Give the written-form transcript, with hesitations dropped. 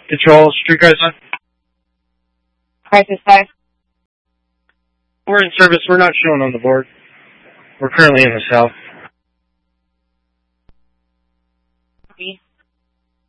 Control, streetcar sign. Crisis 5. We're in service. We're not showing on the board. We're currently in the south. Copy.